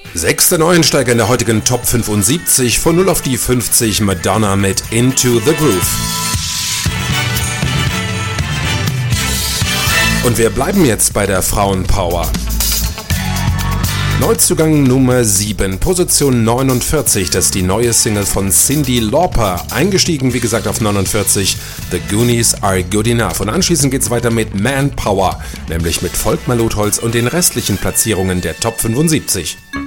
Sechster Neuensteiger in der heutigen Top 75, von 0 auf die 50, Madonna mit Into the Groove. Und wir bleiben jetzt bei der Frauenpower. Neuzugang Nummer 7, Position 49, das ist die neue Single von Cyndi Lauper, eingestiegen wie gesagt auf 49, The Goonies Are Good Enough. Und anschließend geht's weiter mit Manpower, nämlich mit Volkmar Lotholz und den restlichen Platzierungen der Top 75.